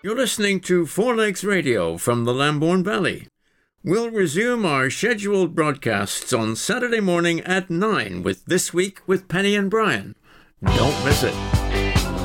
You're listening to Four Lakes Radio from the Lambourne Valley. We'll resume our scheduled broadcasts on Saturday morning at 9 with This Week with Penny and Brian. Don't miss it.